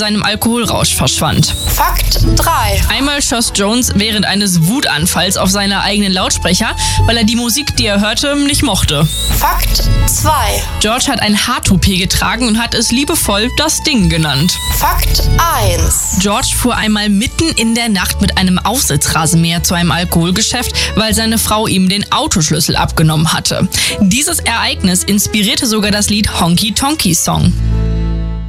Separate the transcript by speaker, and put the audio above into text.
Speaker 1: seinem Alkoholrausch verschwand.
Speaker 2: Fakt 3.
Speaker 1: Einmal schoss Jones während eines Wutanfalls auf seine eigenen Lautsprecher, weil er die Musik, die er hörte, nicht mochte.
Speaker 2: Fakt 2.
Speaker 1: George hat ein Haartoupet getragen und hat es liebevoll das Ding genannt.
Speaker 2: Fakt 1.
Speaker 1: George fuhr einmal mitten in der Nacht mit einem Aufsitzrasenmäher zu einem Alkoholgeschäft, weil seine Frau ihm den Autoschlüssel abgenommen hatte. Dieses Ereignis inspirierte sogar das Lied Honky Tonky Song.